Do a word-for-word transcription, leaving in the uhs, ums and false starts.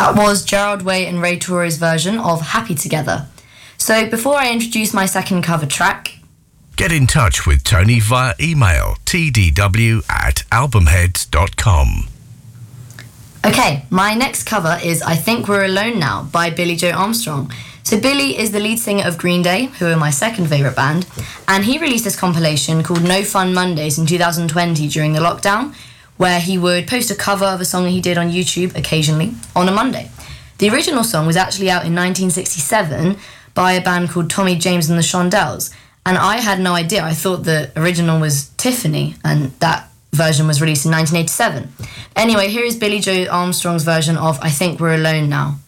That was Gerard Way and Ray Torres' version of Happy Together. So before I introduce my second cover track, get in touch with Tony via email t d w at albumheads dot com. Okay, my next cover is I Think We're Alone Now by Billie Joe Armstrong. So Billy is the lead singer of Green Day, who are my second favourite band, and he released this compilation called No Fun Mondays in two thousand twenty during the lockdown, where he would post a cover of a song that he did on YouTube occasionally on a Monday. The original song was actually out in nineteen sixty-seven by a band called Tommy James and the Shondells, and I had no idea. I thought the original was Tiffany, and that version was released in nineteen eighty-seven. Anyway, here is Billie Joe Armstrong's version of I Think We're Alone Now.